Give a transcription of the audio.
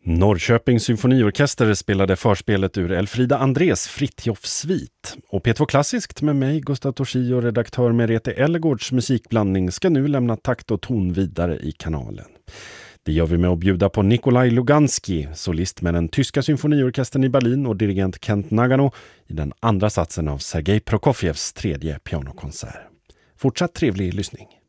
Norrköpings symfoniorkester spelade förspelet ur Elfrida Andrés Fritjof-svit. Och P2 Klassiskt med mig, Gustav Torsi, och redaktör Merete Ellegårds musikblandning ska nu lämna takt och ton vidare i kanalen. Det gör vi med att bjuda på Nikolaj Luganski, solist med den tyska symfoniorkestern i Berlin, och dirigent Kent Nagano i den andra satsen av Sergej Prokofjevs tredje pianokonsert. Fortsatt trevlig lyssning.